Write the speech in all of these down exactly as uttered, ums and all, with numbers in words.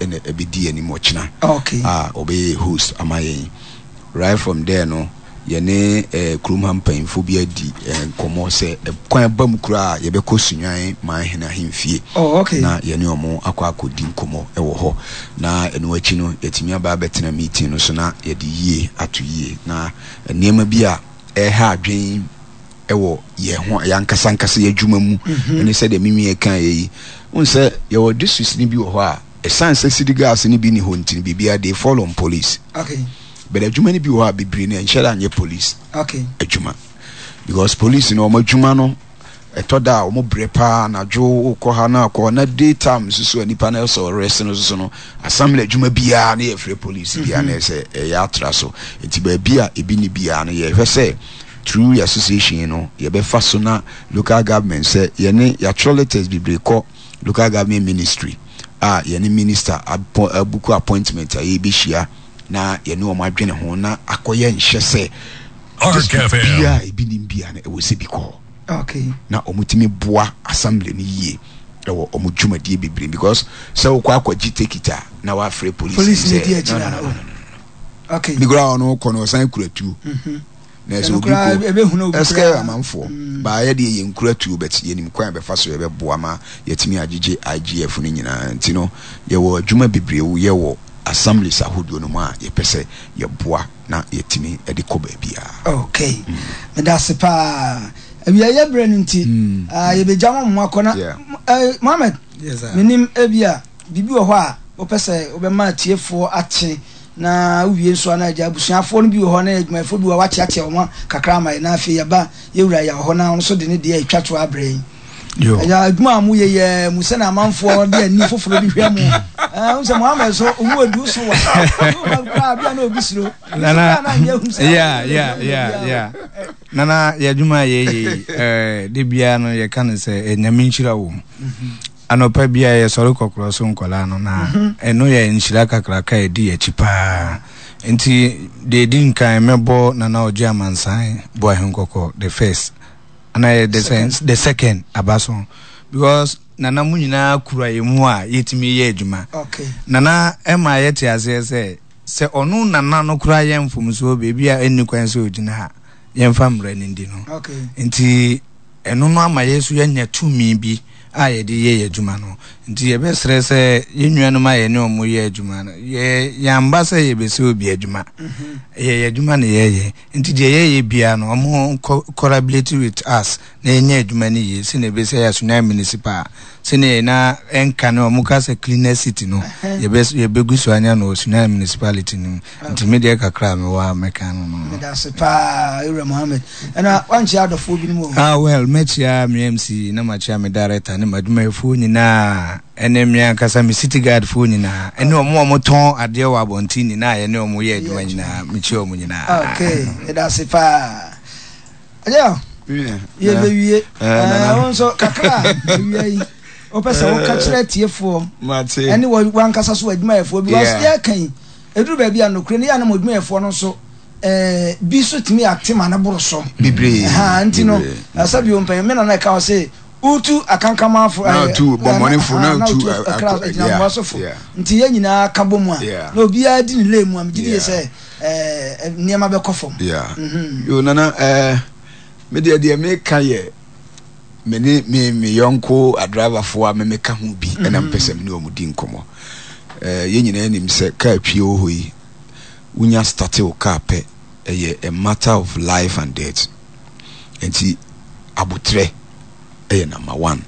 ene ebedi animo china okay ah obe host amaye right from there no yene eh krumham panfo bi adi nkomo se kwan bam kura ye be kosunwan man hena hemfie oh okay na yene omo akwa akodi nkomo ewo ho na enu achi no yetimi aba betena meeting no so na ye de yie ato yie na niema bi a eh ha adwen ewo ye ho yankasa nkasa ye dwuma mu ene se de mimi e kan ye unse ye wo district ni bi wo ho a esanse city gas ni bi ni ho ntini bibia they fall on police okay but adwuma ni bi wo a bibiri na enhyela anye police okay adwuma because police no omadwuma no etoda omo brepa na jo ko ha na ko na daytime so anipa na so rest no so no assembly adwuma bia na ye free police bia na se ya atra so enti ba bia ebi ni bia na ye hwese through your association no ye be fa so na local government say ye ne ya letters bibiri ko local government ministry ah ye ne minister abuku appointment a ye be hia na ye ne o madwene ho na akoye nhye se bia ebi ni bia na e wo se bi ko okay na omutimi boa assembly ni yie ewo omudwumadie bibiri because so kwa akwaji tekita na wa free police police ni dia china okay bigura ono kono san kuratu mhm na so bi ko ebe hu na obi eske amanfo ba ye de ye nkuratu bet ye nim kwan be fa so ye be boa ma yetimi agige I G F ni nyina ntino ye wo adwuma bibiri wo ye wo assembly sahodo no ma ye pese ye boa na yetimi e de ko ba bia okay me da se pa ebia ye brand nti ah ye be jama mo akona Mohammed yes sir menim ebia bibi wo ho a wo pese wo be ma tiefo ache na uwie nso na agya busuafo no bi wo ho na adwumafo bi wo wache ache wo kakra ma na afi yaba ye wura ya ho na so de ne de atwato abrɛn yo ya adwuma mu ye ye mu se na amanfo de ani foforo bi hwɛ mu ah unse Mohammed so owu edu so wa ba bia na obi siro nana yeah yeah yeah yeah nana ya adwuma ye ye eh de bia no ye kan se enyame nchira wo anopa bia ye soro kokoro so nkola no na eno ye nchira kakra ka edi ya chipa enti de din kan mebo nana oji amansan boy henkoko the first and I the sense the second abaso because nana munyina kura yemu a yetimi ye adwuma okay nana ema yete ase se se onu nana no kura ye mfumso bebi a eni kwan se ogina ha ye mfa mra ni ndi no okay enti eno no ama yesu ya nya tumi bi a ye de ye adwuma no nti ye be sere se ye nwa no ma ye ne omo ye adwuma no ye yamba se ye be se obi adwuma ye ye adwuma ne ye ye nti de ye ye bia no omo collaborate with us na ye nya adwuma ne ye se ne be se ya suna municipal se ne na enka no omo ka se cleaner city no ye be ye be gusu anya no suna municipality no nti me de kakra me wa meka no no that's pa Ira Mohammed ana wanchi adofo bi mo ah well mechia me M C na machia me director ne madwuma fu nyina ene mia kasa me city guard fu nyina ene omo omo ton ade wa bonti nyina ene omo ye adwuma nyina mechi omo nyina okay that's pa ayo ye be wie eh onso kakra wie yi o pese wo ka kire tiefo mate ene wo wankasa so adwuma yefo bi was ye kan eduru ba bia no kure ne ya na modwuma yefo no so eh bi so timi atima na boro so bibre ha ntino asabi o mpan me na na ka o say utu akankama afo na tu bomone fo na tu akra so fo nti ye nyina ka bomu a na obi a di ne lemu am gidi se eh niam be kofom yeah yo nana eh me de de me ka ye me ni me me yonko a driver fo a me me ka hu bi na mpese me ne omudi nkomo eh ye nyina nim se ka twie o hoyi unya start o ka pe eh a matter of life and death enti abutre eh number one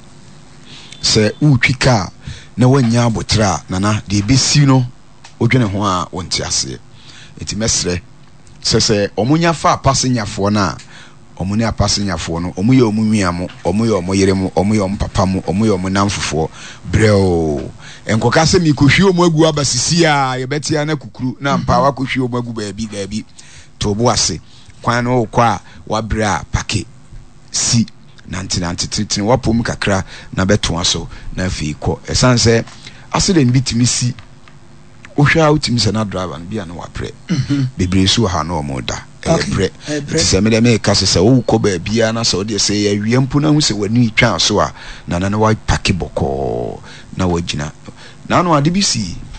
se utwika na wanya abotra nana de besi no odwene ho a wonti ase enti mesre se se omunya fa passenger fo na omuni apassenger fo no omuye omunwia mo omuye omoyere mo omuye ompapa mo omuye omunamfofo breo enkoka se mi kohwi omu agu abasisi a yebetia na kukuru na mpa wa kohwi omu agu baabi baabi to bo ase kwan no kwa wa bra pake si nanti nanti tritini wapom kakra na beto aso na afi ko esanse accident bitimi si ohwa utimi se na driver no bia na wapre bebre so ha na omoda ebre se me de me ka se wo ko ba bia na so de se ya wiempu na hu se wani twa so a na na na wa pake boko na wagina na no ade bi si